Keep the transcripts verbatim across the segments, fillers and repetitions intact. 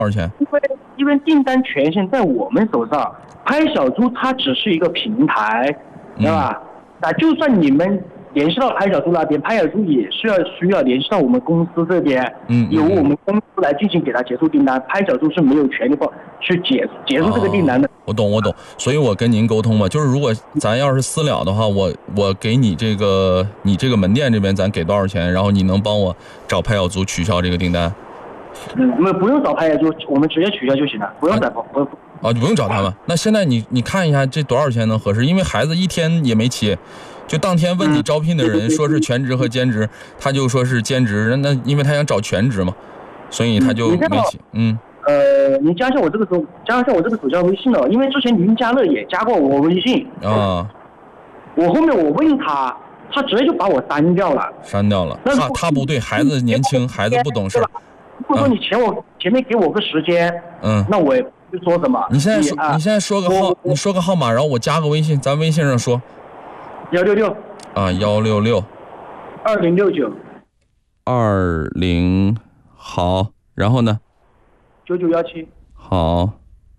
多少钱？ 因为因为订单权限在我们手上，拍小猪它只是一个平台，知道吧？那、嗯、就算你们联系到拍小猪那边，拍小猪也是要需要联系到我们公司这边， 嗯， 由我们公司来进行给他结束订单，拍小猪是没有权利去结结束这个订单的。 哦、我懂，我懂，所以我跟您沟通嘛，就是如果咱要是私了的话，我我给你这个你这个门店这边咱给多少钱，然后你能帮我找拍小猪取消这个订单？ 嗯，没不用找拍小猪，我们直接取消就行了，不用找不用。 啊，不用找他们。那现在你你看一下这多少钱能合适？因为孩子一天也没起。就当天问你招聘的人说是全职和兼职，他就说是兼职，那因为他想找全职嘛，所以他就没起。嗯， 呃，你加一下我这个手，加一下我这个手机微信了，因为之前林家乐也加过我微信啊。 我后面我问他，他直接就把我删掉了。 删掉了，他他不对，孩子年轻，孩子不懂事。 如果说你前我、嗯、前面给我个时间， 嗯， 那我也不说什么。 你现在说，你, 啊、你现在说个号，你说个号码，然后我加个微信，咱微信上说。 幺六六啊，幺六六， 二零六九， 二零好，然后呢？ 九九幺七。 好，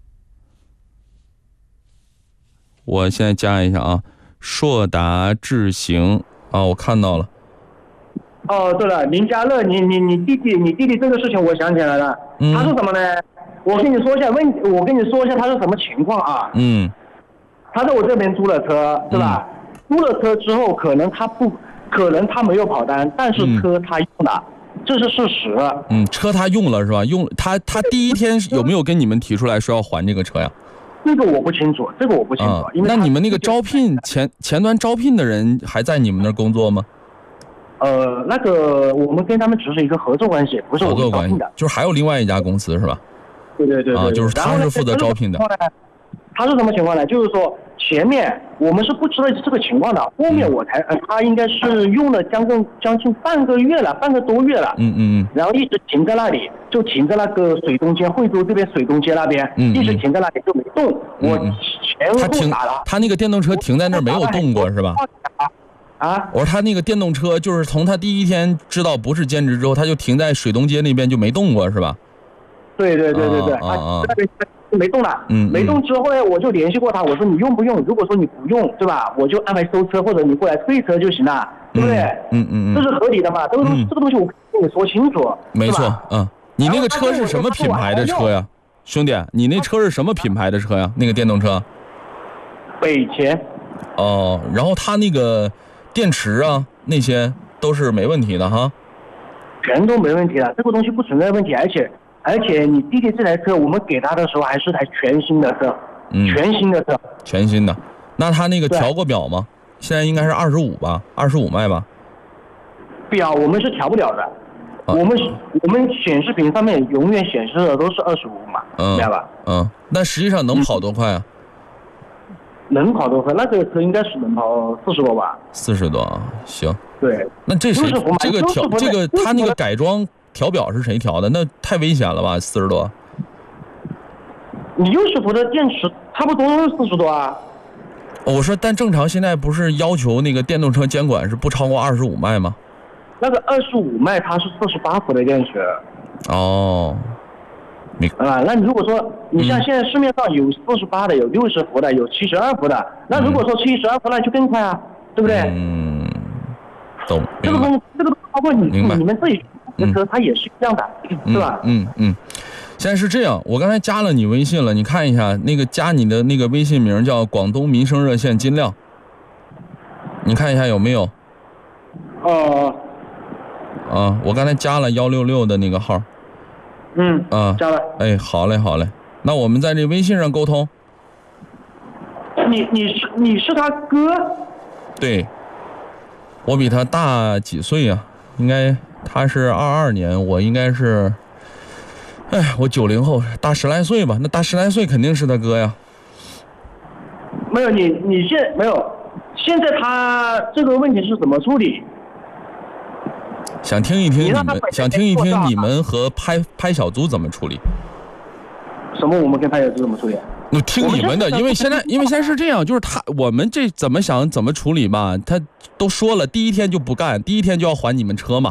我现在加一下啊，硕达智行啊，我看到了。 哦，对了，林家乐，你你你弟弟，你弟弟这个事情我想起来了，嗯、他是什么呢？我跟你说一下问，我跟你说一下他是什么情况啊？ 嗯， 他在我这边租了车，是吧？嗯租了车之后，可能他不，可能他没有跑单，但是车他用了，嗯、这是事实。 嗯，车他用了是吧？用他他第一天有没有跟你们提出来说要还这个车呀？ 这个我不清楚，这个我不清楚。啊、因为那你们那个招聘前前端招聘的人还在你们那儿工作吗？ 呃，那个我们跟他们只是一个合作关系，不是我们招聘的， 就是还有另外一家公司是吧？ 对对 对, 对, 对、 啊，就是他是负责招聘的。 他是什么情况呢？就是说前面我们是不知道这个情况的，后面我才，呃，他应该是用了将近将近半个月了，半个多月了。 嗯嗯嗯。 然后一直停在那里，就停在那个水东街，惠州这边水东街那边， 嗯嗯一直停在那里就没动。 嗯嗯我前后打了。 他那个电动车停在那儿没有动过是吧？ 啊？ 我说他那个电动车就是从他第一天知道不是兼职之后，他就停在水东街那边就没动过是吧？ 对对对对对。 啊啊。 那边没动了， 嗯， 没动之后呢，我就联系过他，我说你用不用？如果说你不用，对吧？我就安排收车或者你过来退车就行了，对不对？ 嗯嗯嗯， 这是合理的嘛？这个东西、嗯、这个东西我跟你说清楚， 没错，嗯，你那个车是什么品牌的车呀，兄弟？你那车是什么品牌的车呀？那个电动车？ 北前。 哦，然后它那个电池啊，那些都是没问题的哈。 全都没问题了，这个东西不存在问题，而且。而且你弟弟这台车，我们给他的时候还是台全新的车，嗯，全新的车， 全新的。那他那个调过表吗？现在应该是二十五吧，二十五迈吧。 表我们是调不了的，啊、我们我们显示屏上面永远显示的都是二十五码， 嗯， 明白吧？ 嗯，那实际上能跑多快啊？ 能跑多快？那个车应该是能跑四十多吧？ 四十多啊，行。 对。 那这谁？这个调这个他那个改装。调表是谁调的？那太危险了吧！四十多。 你六十伏的电池差不多是四十多啊。 我说，但正常现在不是要求那个电动车监管是不超过二十五迈吗？ 那个二十五迈它是四十八伏的电池。 哦。没啊，那如果说你像现在市面上有四十八的，有六十伏的，有七十二伏的，那如果说七十二伏那就更快啊，对不对？ 嗯。懂。 这个东西，这个包括你你们自己。这车它也是一样的， 嗯、 是吧？ 嗯嗯。现在是这样，我刚才加了你微信了，你看一下那个加你的那个微信名叫广东民生热线金亮，你看一下有没有？ 哦、 呃。啊，我刚才加了幺六六的那个号。 嗯。 啊， 加了。 哎，好嘞好嘞，那我们在这微信上沟通。 你你是你是他哥？ 对。我比他大几岁呀、啊？应该他是二二年，我应该是，哎，我九零后，大十来岁吧。那大十来岁肯定是他哥呀。 没有你，你现没有，现在他这个问题是怎么处理？ 想听一听你们，想听一听你们和拍拍小猪怎么处理？ 什么？我们跟拍小猪怎么处理？ 我听你们的，因为现在因为现在是这样，就是他我们这怎么想怎么处理吧，他都说了，第一天就不干，第一天就要还你们车嘛。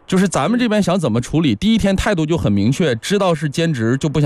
就是咱们这边想怎么处理，第一天态度就很明确，知道是兼职就不想。